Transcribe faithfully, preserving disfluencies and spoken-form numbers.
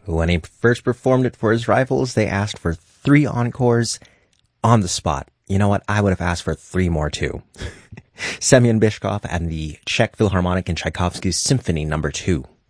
When he first performed it for his rivals, they asked for three encores on the spot. You know what? I would have asked for three more too. Semyon Bychkov and the Czech Philharmonic in Tchaikovsky's Symphony Number Two.